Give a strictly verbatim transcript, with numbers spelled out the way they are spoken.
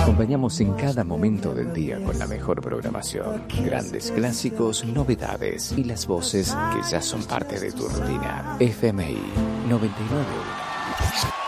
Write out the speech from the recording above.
acompañamos en cada momento del día con la mejor programación, grandes clásicos, novedades y las voces que ya son parte de tu rutina. F M I noventa y nueve.